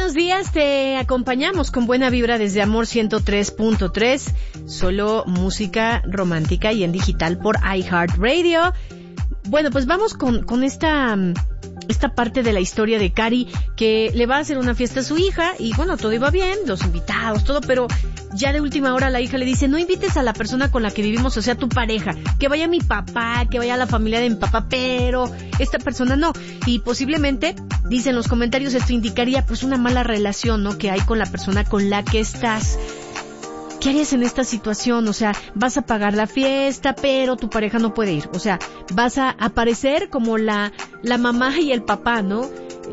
buenos días, te acompañamos con buena vibra desde Amor 103.3, solo música romántica y en digital por iHeartRadio. Bueno, pues vamos con esta parte de la historia de Cari, que le va a hacer una fiesta a su hija y bueno, todo iba bien, los invitados, todo, pero ya de última hora la hija le dice, no invites a la persona con la que vivimos, o sea, tu pareja, que vaya mi papá, que vaya la familia de mi papá, pero esta persona no. Y posiblemente, dicen los comentarios, esto indicaría pues una mala relación, ¿no?, que hay con la persona con la que estás. ¿Qué harías en esta situación? O sea, vas a pagar la fiesta, pero tu pareja no puede ir. O sea, vas a aparecer como la mamá y el papá, ¿no?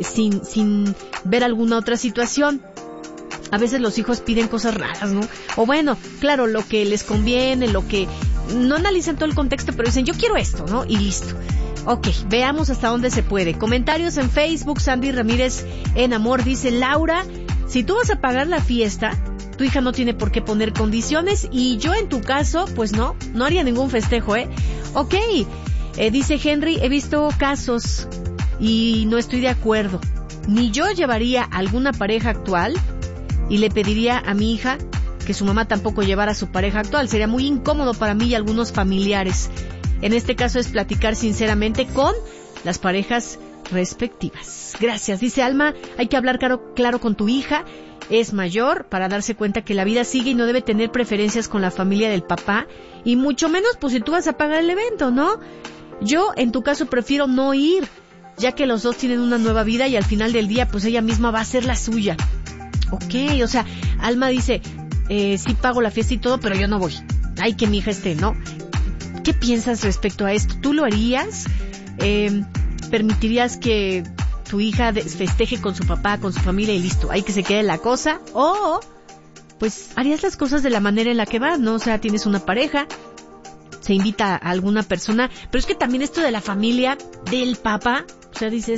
Sin ver alguna otra situación. A veces los hijos piden cosas raras, ¿no? O bueno, claro, lo que les conviene, lo que... No analizan todo el contexto, pero dicen, yo quiero esto, ¿no? Y listo. Ok, veamos hasta dónde se puede. Comentarios en Facebook, Sandy Ramírez en Amor dice, Laura, si tú vas a pagar la fiesta... Tu hija no tiene por qué poner condiciones y yo en tu caso, pues no haría ningún festejo, ¿eh? Ok, dice Henry, he visto casos y no estoy de acuerdo. Ni yo llevaría a alguna pareja actual y le pediría a mi hija que su mamá tampoco llevara a su pareja actual. Sería muy incómodo para mí y algunos familiares. En este caso es platicar sinceramente con las parejas respectivas. Gracias. Dice Alma, hay que hablar claro con tu hija. Es mayor para darse cuenta que la vida sigue y no debe tener preferencias con la familia del papá y mucho menos pues si tú vas a pagar el evento, ¿no? Yo en tu caso prefiero no ir, ya que los dos tienen una nueva vida y al final del día pues ella misma va a hacer la suya. Ok, o sea, Alma dice, sí pago la fiesta y todo, pero yo no voy. Ay, que mi hija esté, ¿no? ¿Qué piensas respecto a esto? ¿Tú lo harías? ¿Permitirías que tu hija festeje con su papá, con su familia y listo, ahí que se quede la cosa? O, pues, harías las cosas de la manera en la que van, ¿no? O sea, tienes una pareja, se invita a alguna persona, pero es que también esto de la familia del papá, o sea, dices,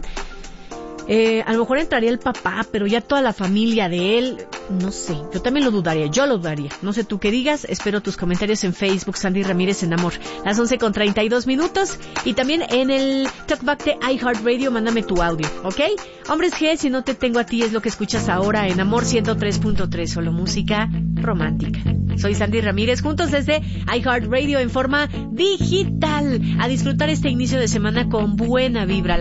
a lo mejor entraría el papá, pero ya toda la familia de él, no sé, yo también lo dudaría, no sé tú qué digas, espero tus comentarios en Facebook, Sandy Ramírez en Amor, las 11:32 y también en el Talkback de iHeartRadio, mándame tu audio, ¿ok? Hombres G, si no te tengo a ti, es lo que escuchas ahora en Amor 103.3, solo música romántica. Soy Sandy Ramírez, juntos desde iHeartRadio en forma digital, a disfrutar este inicio de semana con buena vibra.